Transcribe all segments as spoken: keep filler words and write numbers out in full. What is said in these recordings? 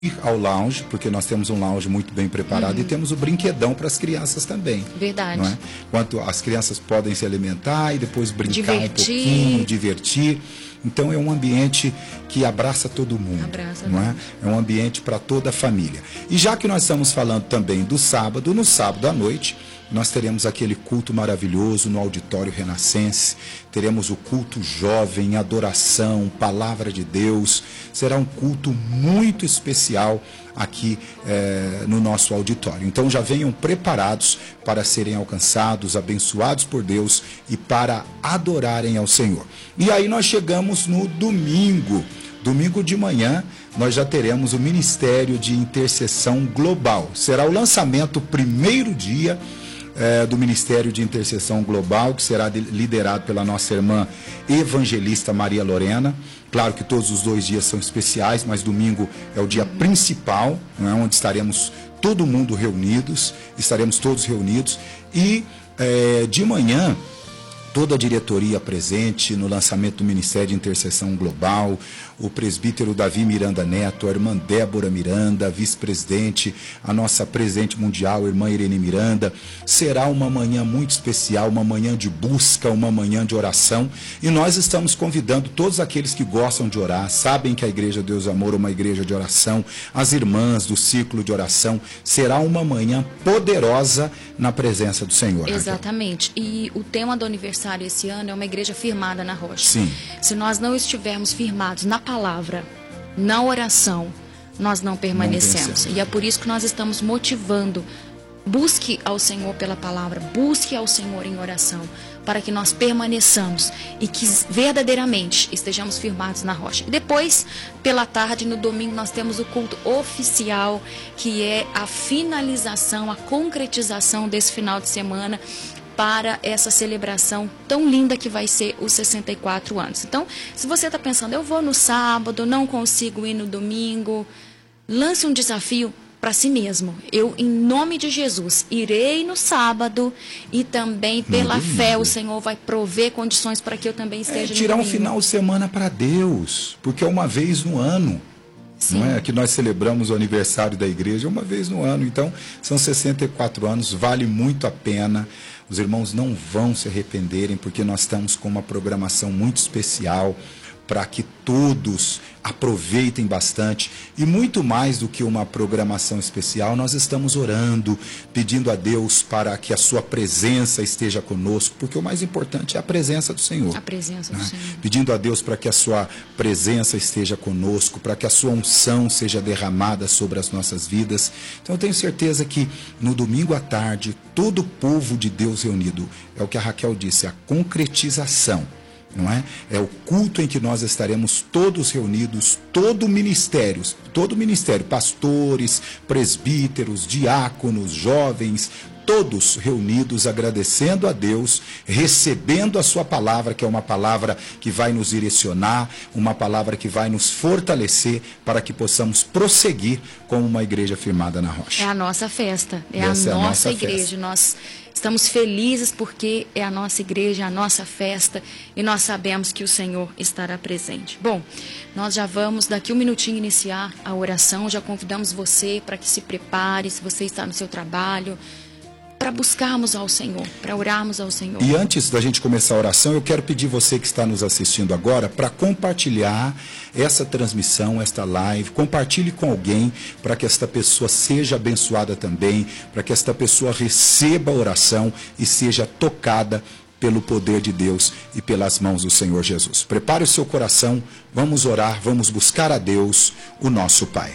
ao lounge, porque nós temos um lounge muito bem preparado, uhum. e temos o brinquedão para as crianças também. Verdade. Não é? Enquanto as crianças podem se alimentar e depois brincar divertir. um pouquinho, divertir. Então é um ambiente que abraça todo mundo. Abraça, não é? É um ambiente para toda a família. E já que nós estamos falando também do sábado, no sábado à noite, nós teremos aquele culto maravilhoso no Auditório Renascense, teremos o culto jovem, adoração, palavra de Deus. Será um culto muito especial aqui eh, no nosso auditório. Então já venham preparados para serem alcançados, abençoados por Deus e para adorarem ao Senhor. E aí nós chegamos no domingo. Domingo de manhã nós já teremos o Ministério de Intercessão Global. Será o lançamento, primeiro dia, É, do Ministério de Intercessão Global, que será de, liderado pela nossa irmã evangelista Maria Lorena. Claro que todos os dois dias são especiais, mas domingo é o dia principal, não é, onde estaremos todo mundo reunidos, estaremos todos reunidos. E é, de manhã, toda a diretoria presente no lançamento do Ministério de Intercessão Global, o presbítero Davi Miranda Neto, a irmã Débora Miranda, a vice-presidente, a nossa presidente mundial, a irmã Irene Miranda. Será uma manhã muito especial, uma manhã de busca, uma manhã de oração. E nós estamos convidando todos aqueles que gostam de orar, sabem que a Igreja Deus Amor é uma igreja de oração, as irmãs do ciclo de oração. Será uma manhã poderosa na presença do Senhor. Exatamente. Raquel. E o tema do aniversário esse ano é uma igreja firmada na rocha. Sim. Se nós não estivermos firmados na palavra, na oração, nós não permanecemos. Não e é por isso que nós estamos motivando. Busque ao Senhor pela palavra, busque ao Senhor em oração, para que nós permaneçamos e que verdadeiramente estejamos firmados na rocha. E depois, pela tarde, no domingo, nós temos o culto oficial, que é a finalização, a concretização desse final de semana, para essa celebração tão linda que vai ser os sessenta e quatro anos. Então, se você está pensando, eu vou no sábado, não consigo ir no domingo, lance um desafio para si mesmo. Eu, em nome de Jesus, irei no sábado e também pela no fé o Senhor vai prover condições para que eu também esteja é, no domingo. tirar um final de semana para Deus, porque é uma vez no ano. Sim. Não é que nós celebramos o aniversário da igreja uma vez no ano. Então, são sessenta e quatro anos, vale muito a pena. Os irmãos não vão se arrependerem, porque nós estamos com uma programação muito especial para que todos aproveitem bastante. E muito mais do que uma programação especial, nós estamos orando, pedindo a Deus para que a sua presença esteja conosco, porque o mais importante é a presença do Senhor. A presença do né? Senhor. Pedindo a Deus para que a sua presença esteja conosco, para que a sua unção seja derramada sobre as nossas vidas. Então eu tenho certeza que no domingo à tarde, todo o povo de Deus reunido, é o que a Raquel disse, a concretização. Não é? É o culto em que nós estaremos todos reunidos, todo o ministério, todo o ministério, pastores, presbíteros, diáconos, jovens, todos reunidos agradecendo a Deus, recebendo a sua palavra, que é uma palavra que vai nos direcionar, uma palavra que vai nos fortalecer para que possamos prosseguir como uma igreja firmada na rocha. É a nossa festa, é Essa a é a nossa nossa igreja. festa. Nós estamos felizes porque é a nossa igreja, a nossa festa, e nós sabemos que o Senhor estará presente. Bom, nós já vamos daqui um minutinho iniciar a oração, já convidamos você para que se prepare, se você está no seu trabalho, para buscarmos ao Senhor, para orarmos ao Senhor. E antes da gente começar a oração, eu quero pedir você que está nos assistindo agora para compartilhar essa transmissão, esta live. Compartilhe com alguém para que esta pessoa seja abençoada também, para que esta pessoa receba a oração e seja tocada pelo poder de Deus e pelas mãos do Senhor Jesus. Prepare o seu coração, vamos orar, vamos buscar a Deus, o nosso Pai.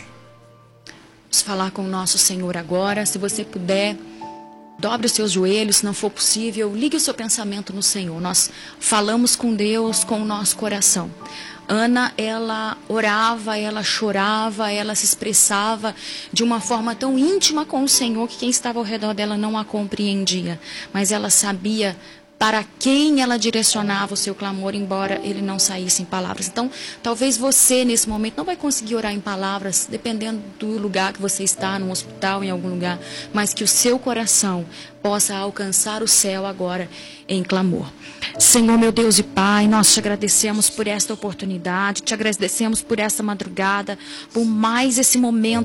Vamos falar com o nosso Senhor agora, se você puder. Dobre os seus joelhos, se não for possível, ligue o seu pensamento no Senhor. Nós falamos com Deus, com o nosso coração. Ana, ela orava, ela chorava, ela se expressava de uma forma tão íntima com o Senhor que quem estava ao redor dela não a compreendia. Mas ela sabia para quem ela direcionava o seu clamor, embora ele não saísse em palavras. Então, talvez você, nesse momento, não vai conseguir orar em palavras, dependendo do lugar que você está, num hospital, em algum lugar, mas que o seu coração possa alcançar o céu agora em clamor. Senhor, meu Deus e Pai, nós te agradecemos por esta oportunidade, te agradecemos por esta madrugada, por mais esse momento